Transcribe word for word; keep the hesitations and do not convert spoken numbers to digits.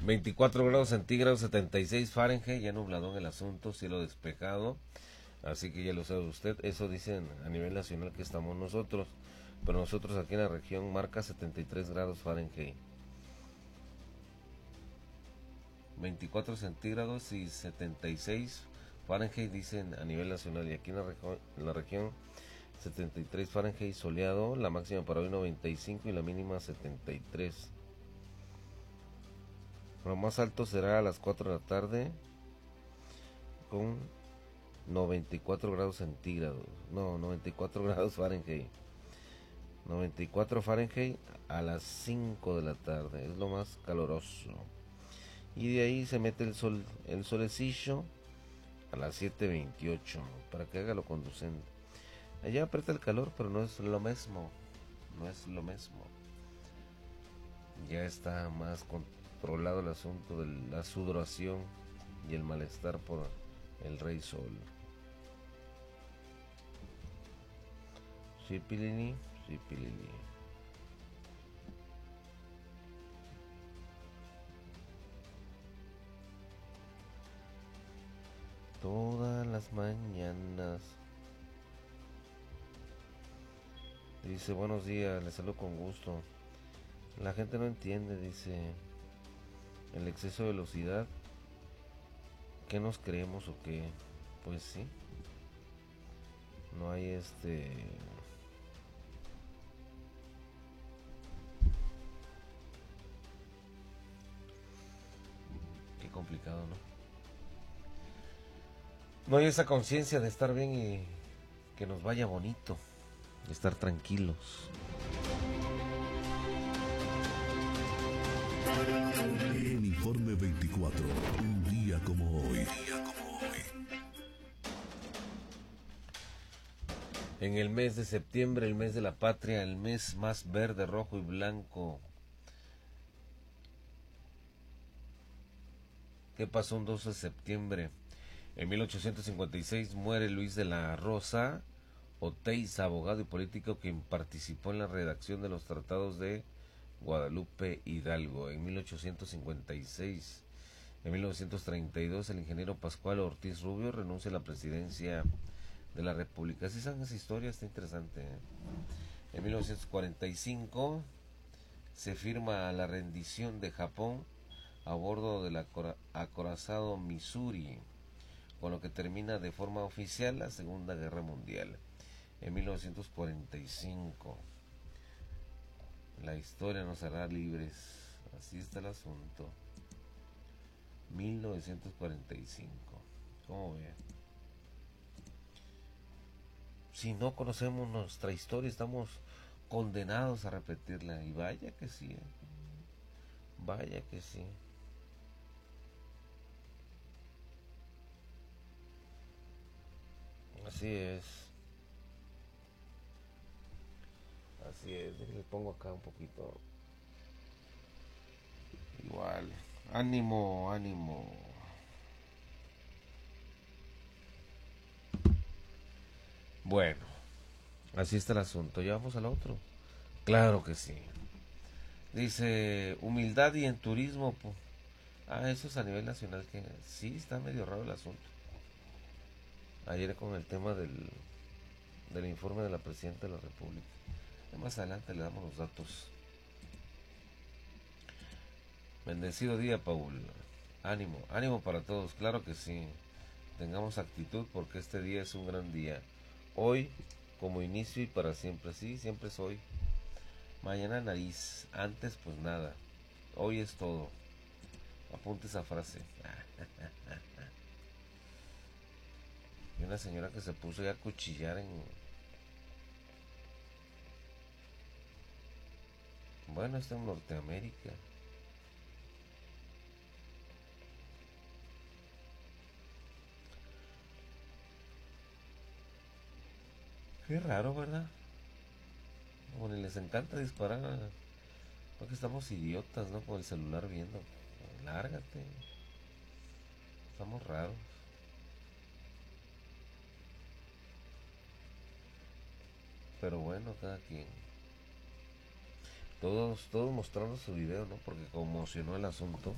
veinticuatro grados centígrados, setenta y seis Fahrenheit, ya nubladón el asunto, cielo despejado. Así que ya lo sabe usted, eso dicen a nivel nacional que estamos nosotros. Pero nosotros aquí en la región marca setenta y tres grados Fahrenheit. veinticuatro centígrados y setenta y seis Fahrenheit dicen a nivel nacional. Y aquí en la, región, en la región setenta y tres Fahrenheit soleado, la máxima para hoy noventa y cinco y la mínima setenta y tres. Lo más alto será a las cuatro de la tarde con noventa y cuatro grados centígrados. No, noventa y cuatro grados Fahrenheit. noventa y cuatro Fahrenheit a las cinco de la tarde. Es lo más caloroso. Y de ahí se mete el sol, el solecillo a las siete veintiocho para que haga lo conducente. Allá aprieta el calor, pero no es lo mismo. No es lo mismo. Ya está más controlado el asunto de la sudoración y el malestar por el rey sol. Sí, Pilini, sí, Pilini. Todas las mañanas. Dice, buenos días, les saludo con gusto. La gente no entiende, dice, el exceso de velocidad. ¿Qué nos creemos o qué? Pues sí. No hay este... Qué complicado, ¿no? No hay esa conciencia de estar bien y que nos vaya bonito, de estar tranquilos. En Informe veinticuatro, un día como hoy. Día como hoy. En el mes de septiembre, el mes de la patria, el mes más verde, rojo y blanco. ¿Qué pasó un doce de septiembre? En mil ochocientos cincuenta y seis muere Luis de la Rosa Oteiza, abogado y político quien participó en la redacción de los tratados de Guadalupe Hidalgo. En mil ochocientos cincuenta y seis, en mil novecientos treinta y dos, el ingeniero Pascual Ortiz Rubio renuncia a la presidencia de la República. Así saben esa historia, está interesante, ¿eh? En mil novecientos cuarenta y cinco se firma la rendición de Japón a bordo del acorazado Missouri, con lo que termina de forma oficial la Segunda Guerra Mundial. En mil novecientos cuarenta y cinco, la historia nos hará libres. Así está el asunto. mil novecientos cuarenta y cinco. ¿Cómo ve? Si no conocemos nuestra historia, estamos condenados a repetirla. Y vaya que sí, ¿eh? Vaya que sí. Así es. Así es. Le pongo acá un poquito. Igual. Ánimo, ánimo. Bueno. Así está el asunto. ¿Ya vamos al otro? Claro que sí. Dice, humildad y en turismo. Pues. Ah, eso es a nivel nacional. Que sí, está medio raro el asunto. Ayer con el tema del, del informe de la Presidenta de la República. Más adelante le damos los datos. Bendecido día, Paul. Ánimo, ánimo para todos, claro que sí. Tengamos actitud porque este día es un gran día. Hoy como inicio y para siempre, sí, siempre es hoy. Mañana nariz, antes pues nada. Hoy es todo. Apunte esa frase. Y una señora que se puso ya a cuchillar en... Bueno, está en Norteamérica. Qué raro, ¿verdad? Bueno, y les encanta disparar. Porque estamos idiotas, ¿no? Con el celular viendo. Lárgate. Estamos raros. Pero bueno, cada quien. Todos, todos mostrando su video, ¿no? Porque conmocionó el asunto.